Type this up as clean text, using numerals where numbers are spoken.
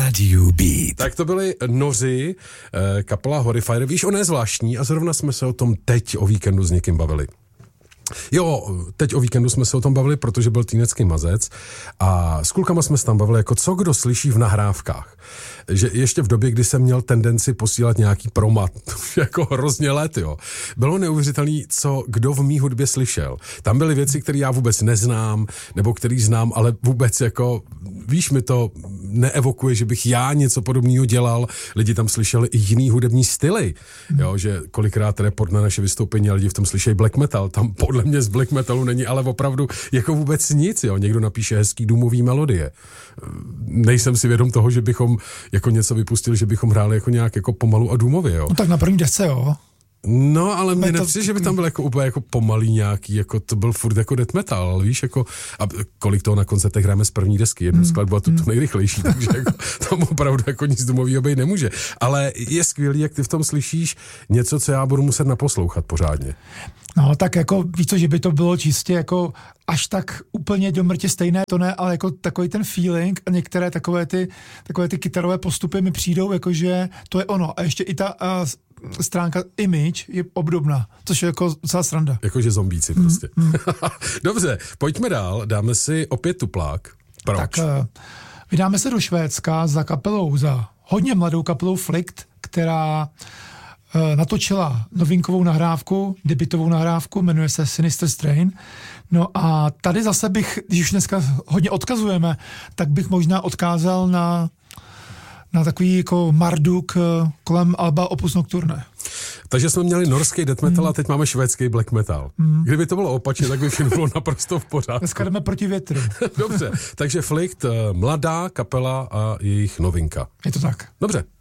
Radio Beat. Tak to byli Noři, kapela Horrifier. Víš, ona je zvláštní a zrovna jsme se o tom teď o víkendu s někým bavili. Jo, teď o víkendu jsme se o tom bavili, protože byl Týnecký mazec a s klukama jsme se tam bavili, jako co kdo slyší v nahrávkách. Že ještě v době, kdy jsem měl tendenci posílat nějaký promat, jako hrozně let, jo. Bylo neuvěřitelný, co kdo v mý hudbě slyšel. Tam byly věci, které já vůbec neznám, nebo který znám, ale vůbec jako, víš, mi to neevokuje, že bych já něco podobného dělal. Lidi tam slyšeli i jiný hudební styly, jo, že kolikrát report na naše vystoupení a lidi v tom slyšejí black metal. Tam podle mě z black metalu není ale opravdu jako vůbec nic, jo. Někdo napíše hezký důmový melodie. Nejsem si vědom toho, že bychom jako něco vypustili, že bychom hráli jako nějak jako pomalu a důmově, jo. No tak na první desce, jo. No, ale mně nepřijde, že by tam byl jako úplně jako pomalý nějaký, jako to byl furt jako death metal, ale víš, jako a kolik toho na koncertech hrajeme z první desky, jednu skladbu a to nejrychlejší, takže jako tam opravdu jako nic domovýho být nemůže. Ale je skvělý, jak ty v tom slyšíš něco, co já budu muset naposlouchat pořádně. No, tak jako víš co, že by to bylo čistě jako až tak úplně do mrtě stejné, to ne, ale jako takový ten feeling a některé takové ty kytarové postupy mi přijdou, jakože to je ono. A ještě i ta stránka image je obdobná, což je jako docela sranda. Jakože zombíci prostě. Dobře, pojďme dál, dáme si opět tuplák. Proč? Tak vydáme se do Švédska za hodně mladou kapelou Flikt, která natočila novinkovou nahrávku, debutovou nahrávku, jmenuje se Sinister Strain. No a tady zase bych, když už dneska hodně odkazujeme, tak bych možná odkázal na takový jako Marduk kolem alba Opus Nocturne. Takže jsme měli norský death metal a teď máme švédský black metal. Kdyby to bylo opačně, tak by všechno bylo naprosto v pořádku. Dneska jdeme proti větru. Dobře, takže Flikt, mladá kapela a jejich novinka. Je to tak. Dobře.